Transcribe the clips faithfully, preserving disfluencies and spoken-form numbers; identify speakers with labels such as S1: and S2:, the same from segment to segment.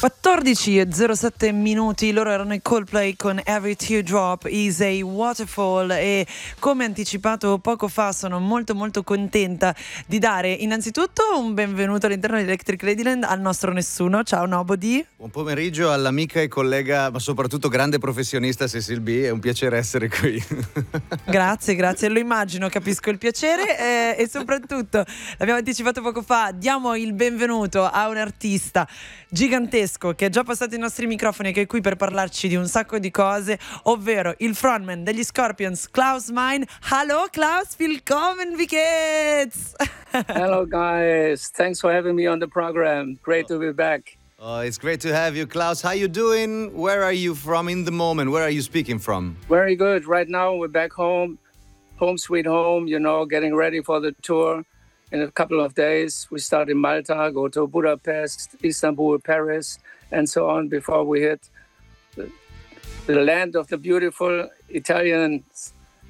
S1: quattordici e zero sette minuti, loro erano i Coldplay con Every Teardrop is a Waterfall, e come anticipato poco fa sono molto molto contenta di dare innanzitutto un benvenuto all'interno di Electric Ladyland al nostro nessuno. Ciao Nobody.
S2: Buon pomeriggio all'amica e collega, ma soprattutto grande professionista Cecil B, è un piacere essere qui.
S1: Grazie, grazie, lo immagino, capisco il piacere, eh, e soprattutto, l'abbiamo anticipato poco fa, diamo il benvenuto a un artista gigantesco che è già passato ai nostri microfoni e che è qui per parlarci di un sacco di cose, ovvero il frontman degli Scorpions, Klaus Meine. Hallo Klaus, willkommen, wie geht's?
S3: Hello guys, thanks for having me on the program. Great to be back.
S2: Oh, it's great to have you, Klaus. How you doing? Where are you from in the moment? Where are you speaking from?
S3: Very good. Right now we're back home, home sweet home, you know, getting ready for the tour. In a couple of days, we start in Malta, go to Budapest, Istanbul, Paris, and so on before we hit the, the land of the beautiful Italians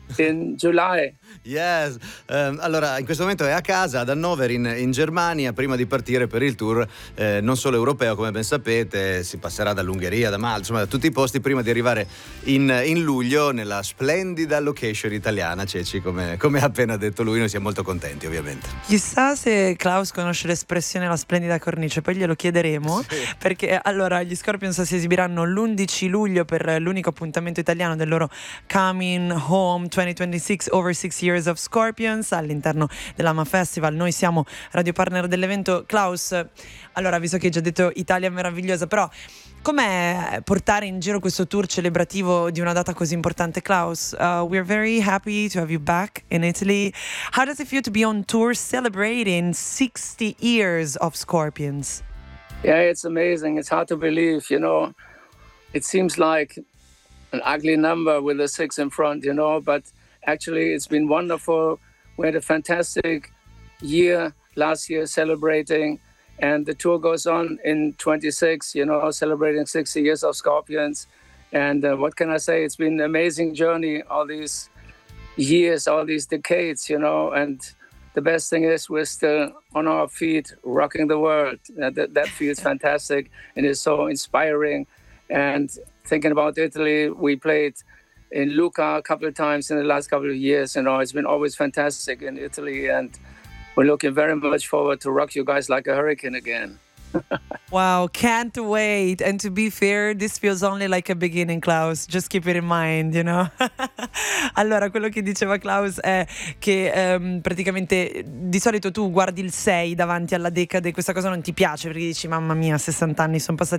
S3: in July.
S2: Yes. Um, allora, in questo momento è a casa ad Hannover in, in Germania, prima di partire per il tour eh, non solo europeo, come ben sapete. Si passerà dall'Ungheria, da Malta, insomma da tutti i posti, prima di arrivare in, in luglio nella splendida location italiana, Ceci, come, come ha appena detto lui. Noi siamo molto contenti, ovviamente.
S1: Chissà se Klaus conosce l'espressione la splendida cornice, poi glielo chiederemo, sì. Perché allora gli Scorpions si esibiranno l'undici luglio per l'unico appuntamento italiano del loro Coming Home duemilaventisei Over Six Years of Scorpions all'interno dell'Ama Festival. Noi siamo radio partner dell'evento. Klaus, allora, visto che hai già detto Italia meravigliosa, però com'è portare in giro questo tour celebrativo di una data così importante? Klaus, uh, we're very happy to have you back in Italy. How does it feel to be on tour celebrating sixty years of Scorpions?
S3: Yeah, it's amazing. It's hard to believe, you know. It seems like an ugly number with a six in front, you know, but actually it's been wonderful. We had a fantastic year last year celebrating, and the tour goes on in twenty-six, you know, celebrating sixty years of Scorpions. And uh, what can I say? It's been an amazing journey, all these years, all these decades, you know, and the best thing is we're still on our feet, rocking the world. That, that feels fantastic and is so inspiring. And thinking about Italy, we played in Lucca a couple of times in the last couple of years. You know, it's been always fantastic in Italy, and we're looking very much forward to rock you guys like a hurricane again.
S1: Wow, can't wait. And to be fair, this feels only like a beginning, Klaus. Just keep it in mind, you know. Allora, quello che diceva Klaus è che um, praticamente di solito tu guardi il sei davanti alla decade, questa cosa non ti piace perché dici mamma mia, sessanta anni sono passati